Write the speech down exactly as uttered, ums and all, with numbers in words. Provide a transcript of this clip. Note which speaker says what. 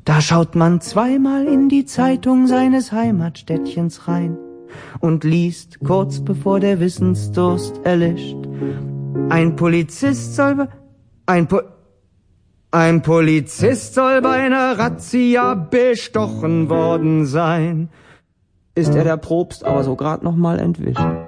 Speaker 1: Da schaut man zweimal in die Zeitung seines Heimatstädtchens rein und liest, kurz bevor der Wissensdurst erlischt: Ein Polizist soll be ein po ein Polizist soll bei einer Razzia bestochen worden sein. Ist er der Propst aber so grad noch mal entwischt.